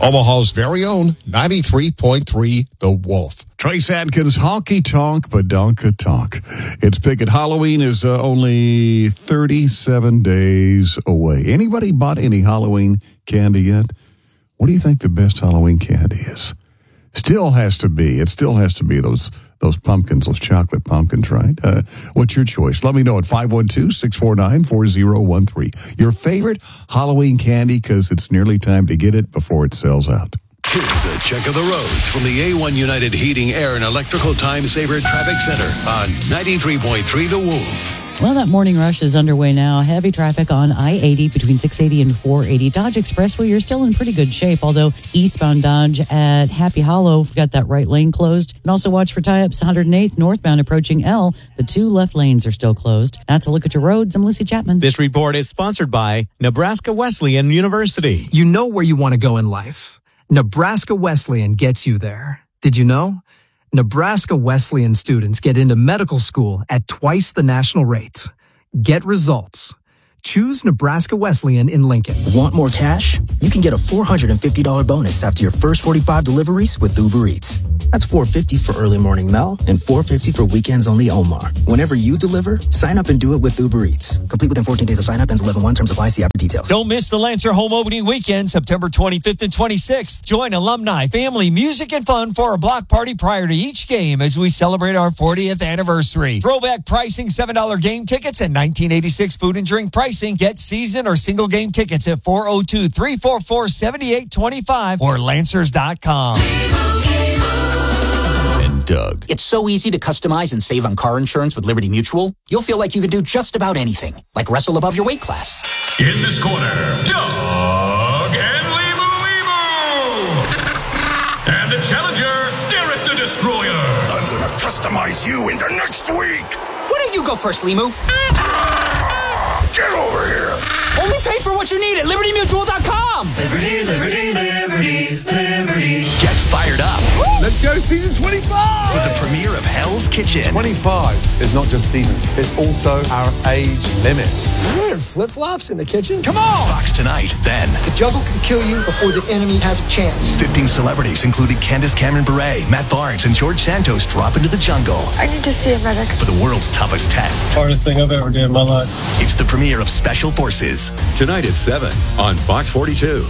Omaha's very own 93.3 The Wolf. Trace Adkins, honky tonk, badonka tonk. It's Picket. Halloween is only 37 days away. Anybody bought any Halloween candy yet? What do you think the best Halloween candy is? It still has to be those pumpkins, those chocolate pumpkins, right? What's your choice? Let me know at 512-649-4013. Your favorite Halloween candy, because it's nearly time to get it before it sells out. Here's a check of the roads from the A1 United Heating, Air, and Electrical Time Saver Traffic Center on 93.3 The Wolf. Well, that morning rush is underway now. Heavy traffic on I-80 between 680 and 480. Dodge Expressway, you're still in pretty good shape, although eastbound Dodge at Happy Hollow, we've got that right lane closed. And also watch for tie-ups 108th northbound approaching L. The two left lanes are still closed. That's a look at your roads. I'm Lucy Chapman. This report is sponsored by Nebraska Wesleyan University. You know where you want to go in life. Nebraska Wesleyan gets you there. Did you know? Nebraska Wesleyan students get into medical school at twice the national rate. Get results. Choose Nebraska Wesleyan in Lincoln. Want more cash? You can get a $450 bonus after your first 45 deliveries with Uber Eats. That's $450 for early morning Mel and $450 for weekends only Omar. Whenever you deliver, sign up and do it with Uber Eats. Complete within 14 days of sign up. Ends 11/1. Terms apply. See app for details. Don't miss the Lancer home opening weekend, September 25th and 26th. Join alumni, family, music, and fun for a block party prior to each game as we celebrate our 40th anniversary. Throwback pricing, $7 game tickets, and 1986 food and drink pricing. Get season or single game tickets at 402-344-7825 or Lancers.com. Doug. It's so easy to customize and save on car insurance with Liberty Mutual. You'll feel like you could do just about anything, like wrestle above your weight class. In this corner, Doug and Limu. And the challenger, Derek the Destroyer. I'm gonna customize you into next week. Why don't you go first, Limu? Get over here. Only pay for what you need at LibertyMutual.com. Liberty, liberty, liberty, liberty. Get fired up. Let's go season 25. For the premiere of Hell's Kitchen. 25 is not just seasons. It's also our age limit. You're wearing flip-flops in the kitchen? Come on. Fox tonight, then. The jungle can kill you before the enemy has a chance. 15 celebrities, including Candace Cameron Bure, Matt Barnes, and George Santos, drop into the jungle. I need to see a medic. For the world's toughest test. Hardest thing I've ever done in my life. It's the premiere of Special Forces. Tonight at 7 on Fox 42.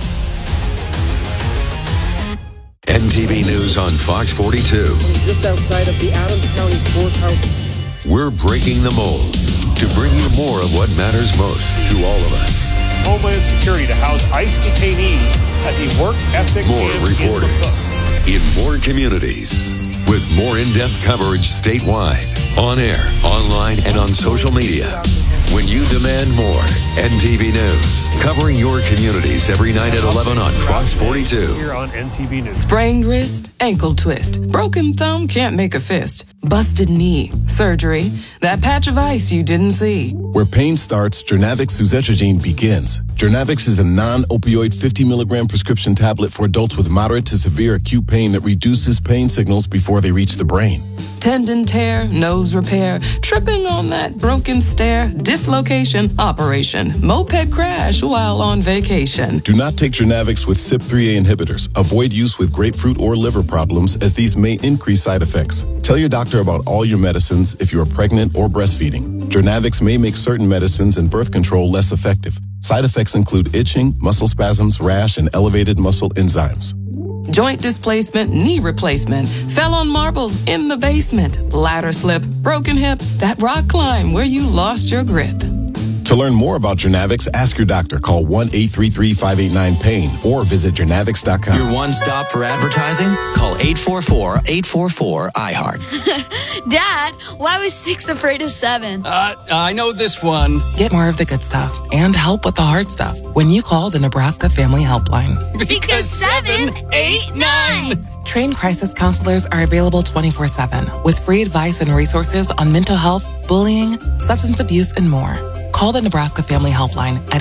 NTV News on Fox 42. Just outside of the Adams County Courthouse. We're breaking the mold to bring you more of what matters most to all of us. Homeland Security to house ICE detainees at the work ethic more reporters in more communities with more in-depth coverage statewide, on air, online, and on social media. When you demand more, NTV News, covering your communities every night at 11 on Fox 42. Here on NTV News. Sprained wrist, ankle twist, broken thumb can't make a fist, busted knee, surgery, that patch of ice you didn't see. Where pain starts, Jernavix suzetrigine begins. Jernavix is a non-opioid 50-milligram prescription tablet for adults with moderate to severe acute pain that reduces pain signals before they reach the brain. Tendon tear, nose repair, tripping on that broken stair, dislocation, operation, moped crash while on vacation. Do not take Jernavix with CYP3A inhibitors. Avoid use with grapefruit or liver problems, as these may increase side effects. Tell your doctor about all your medicines if you are pregnant or breastfeeding. Jernavix may make certain medicines and birth control less effective. Side effects include itching, muscle spasms, rash, and elevated muscle enzymes. Joint displacement, knee replacement, fell on marbles in the basement, ladder slip, broken hip, that rock climb where you lost your grip. To learn more about Jernavix, ask your doctor. Call 1-833-589-PAIN or visit Jernavix.com. Your one stop for advertising? Call 844-844-iHeart. Dad, why was 6 afraid of 7? I know this one. Get more of the good stuff and help with the hard stuff when you call the Nebraska Family Helpline. Because 7, 8, 9. Trained crisis counselors are available 24/7 with free advice and resources on mental health, bullying, substance abuse, and more. Call the Nebraska Family Helpline at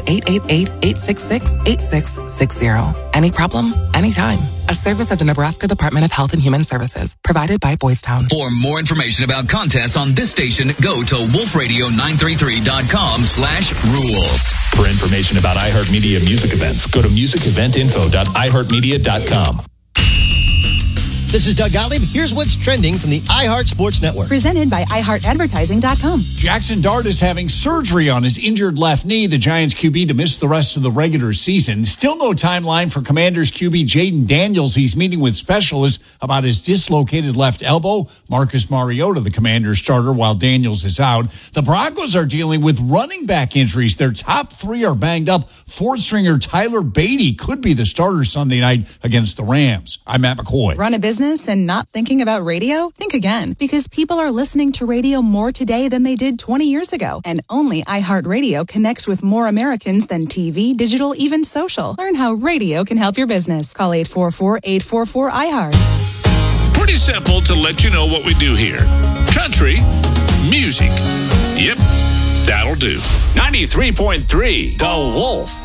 888-866-8660. Any problem, anytime. A service of the Nebraska Department of Health and Human Services, provided by Boys Town. For more information about contests on this station, go to wolfradio933.com/rules. For information about iHeartMedia music events, go to musiceventinfo.iheartmedia.com. This is Doug Gottlieb. Here's what's trending from the iHeart Sports Network. Presented by iHeartAdvertising.com. Jackson Dart is having surgery on his injured left knee. The Giants QB to miss the rest of the regular season. Still no timeline for Commanders QB Jaden Daniels. He's meeting with specialists about his dislocated left elbow. Marcus Mariota, the Commanders starter, while Daniels is out. The Broncos are dealing with running back injuries. Their top three are banged up. Fourth stringer Tyler Beatty could be the starter Sunday night against the Rams. I'm Matt McCoy. Run a business and not thinking about radio? Think again, because people are listening to radio more today than they did 20 years ago. And only iHeartRadio connects with more Americans than TV, digital, even social. Learn how radio can help your business. Call 844-844-iHeart. Pretty simple to let you know what we do here. Country music. Yep, that'll do. 93.3 The Wolf.